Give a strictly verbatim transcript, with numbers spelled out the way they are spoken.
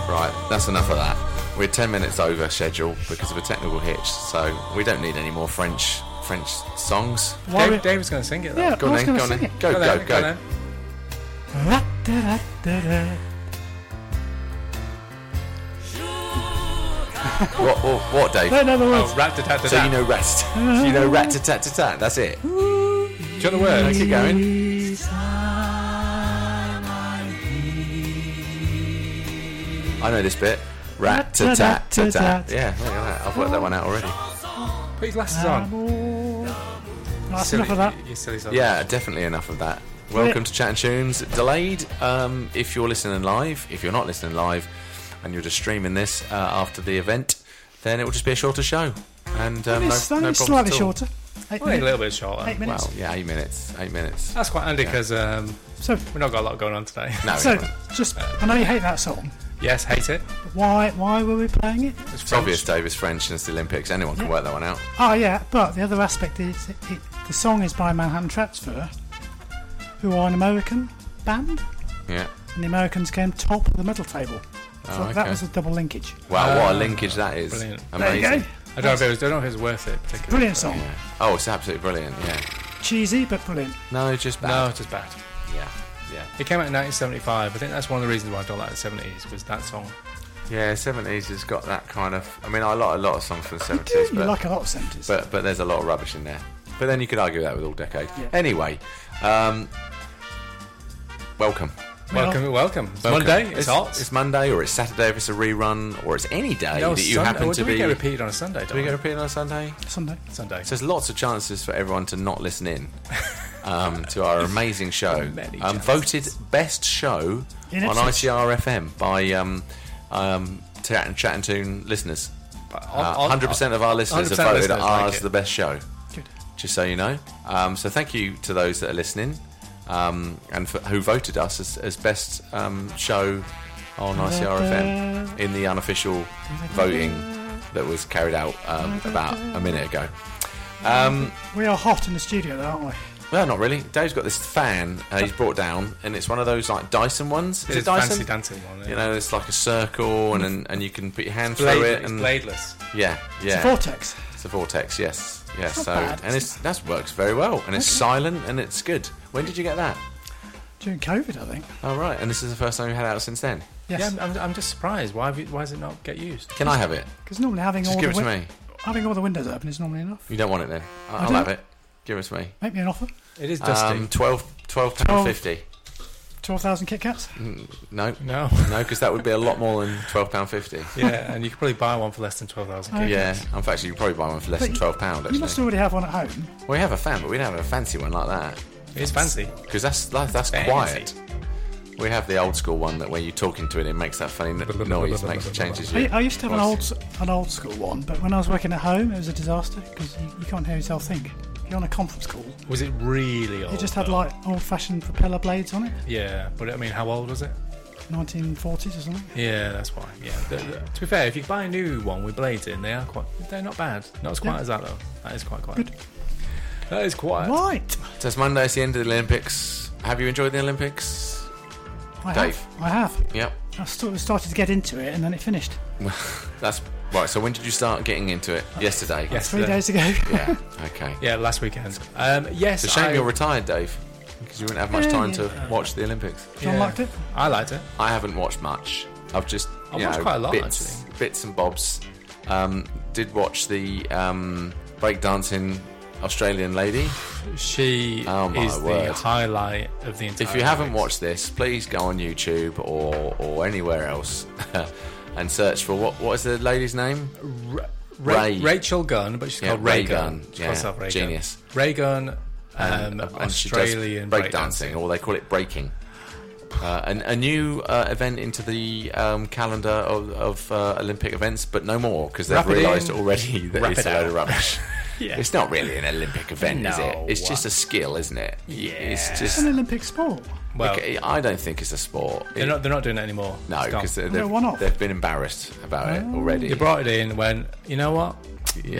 Right, that's enough of that. We're ten minutes over schedule because of a technical hitch, so we don't need any more French French songs. Why Dave, Dave's going to sing it, though. Yeah, Go I on was then, going go to on sing then. it. Go, Go go, then, go. go then. Ra-da-da-da-da. What, what, what, Dave? Don't know the words. Oh, rat-a-tat-a-tat. So you know rest. So you know rat-a-tat-a-tat. That's it. Do you know the words? Keep going. I know this bit. Rat-a-tat-a-tat. Yeah, look at that. I've worked that one out already. Put your glasses on. That's Silly- enough of that. You silly son. Yeah, definitely enough of that. Welcome to Chat and Tunes. Delayed um, if you're listening live. If you're not listening live and you're just streaming this uh, after the event, then it will just be a shorter show. And um, It's no, only no slightly problems at all. shorter. Eight Well, a minutes. little bit shorter. Eight minutes. Well, yeah, eight minutes. Eight minutes. That's quite handy because um, So, we've not got a lot going on today. No, so we haven't. just, I know you hate that song. Yes, hate it. But why, why were we playing it? It's It's obvious, Dave, it's French and it's the Olympics. Anyone can Yeah. work that one out. Oh yeah, but the other aspect is it, it, the song is by Manhattan Transfer, who are an American band, Yeah. and the Americans came top of the medal table. So Oh, that okay. was a double linkage. Wow, what a Uh, linkage that is. brilliant. Amazing. There you go. I don't know if it was, I don't know if it was worth it. Particularly. Brilliant song. Yeah. Oh, it's absolutely brilliant, yeah. Cheesy but brilliant. No, just bad. No, it's just bad. Yeah, yeah. It came out in nineteen seventy-five. I think that's one of the reasons why I don't like the seventies, was that song. Yeah, seventies has got that kind of... I mean, I like a lot of songs from the You seventies, do, you but, like a lot of seventies. but but there's a lot of rubbish in there. But then you could argue that with all decades. Yeah. Anyway, um, welcome. Well, Welcome, welcome. It's Welcome. Monday. It's, hot. It's Monday, or it's Saturday if it's a rerun, or it's any day No, that you Sun- happen or to do be... we get repeated on a Sunday? Do we get repeated on a Sunday? Sunday. Sunday? So there's lots of chances for everyone to not listen in um, to our amazing show. Many Um, chances. voted best show In on Ipswich. I C R F M by um, um, Chat and Chat and Tune listeners. But Uh, on- on- one hundred percent of our listeners have one hundred voted percent listeners like ours it. the best show, Good. just so you know. Um, so thank you to those that are listening um, and for, who voted us as, as best um, show on I C R F M in the unofficial voting that was carried out um, about a minute ago. Um, We are hot in the studio, though, aren't we? well, not really. Dave's got this fan uh, he's brought down, and it's one of those like Dyson ones. Is it It's Dyson? fancy dancing one. Yeah. You know, it's like a circle, and and, and you can put your hand Blade- through it, it's and bladeless. yeah, yeah. It's a vortex. It's a vortex, yes, yes. Not So bad. and it's that works very well, and it's silent and it's good. When did you get that? During COVID, I think. Oh right, and this is the first time you had it out since then. Yes. Yeah, I'm, I'm, I'm just surprised. Why, have you, why does it not get used? Can I have it? Because normally having Just all give the it to win- me. having all the windows open is normally enough. You don't want it then? I- I I'll do. have it. Give it to me. Make me an offer. It is dusty. Um, twelve, twelve pound fifty. Twelve thousand Kit Kats. No, no. no, because that would be a lot more than twelve pound fifty. Yeah, and you could probably buy one for less than twelve thousand. Okay. Yeah, in fact, you could probably buy one for less But than you- twelve pound. You must Actually, already have one at home. we have a fan, but we don't have a fancy one like that It's fancy. because that's that's, that's Fancy. quiet. We have the old school one that when you talk into it, it makes that funny n- noise, makes changes. I, Your I used to have an voice. old an old school one, but when I was working at home, it was a disaster because you, you can't hear yourself think. You're on a conference call. Was it really old? It just had though? like old-fashioned propeller blades on it, Yeah, but I mean, how old was it? nineteen forties or something. Yeah, that's why. Yeah. The, the, to be fair, if you buy a new one with blades in, they are quite. They're not bad. Not as quiet Yeah. as that though. That is quite quiet. Good. That is quiet. Right. So it's Monday, it's the end of the Olympics. Have you enjoyed the Olympics? I Dave. have. I have. Yep. I st- started to get into it, and then it finished That's right. So when did you start getting into it? Yesterday. Yes. three Yesterday. days ago. Yeah. Okay. Yeah, last weekend. Um, yes. It's a shame I, you're retired, Dave, because you wouldn't have much Yeah, time yeah. to watch the Olympics. John yeah. liked it. I liked it. I haven't watched much. I've just I've you watched know, quite a lot, bits, actually. bits and bobs. Um, did watch the um, breakdancing Australian lady. She Oh, my is word. the highlight of the entire. If you haven't Olympics. watched this, please go on YouTube or or anywhere else and search for what what is the lady's name? Ra- Ra- Ray. Rachel Gunn, but she's Yeah, called Ray Ray Gunn. Gunn. She calls Yeah, herself Ray genius. Gunn. Ray Gunn, um, And- and she does Australian breakdancing, breakdancing. or they call it breaking. Uh, and a new uh, event into the um, calendar of, of uh, Olympic events, but no more because they've Wrap it realised in, already that wrap it's it a load out. of rubbish. Yeah. It's not really an Olympic event, is it? No. It's just a skill, isn't it? Yeah. It's It's just. an Olympic sport. Well, Okay, I don't think it's a sport. they're not. They're not doing it anymore. No, It's gone. because No, they've, why not? they've been embarrassed about it already. They brought it in when you know what? Yeah.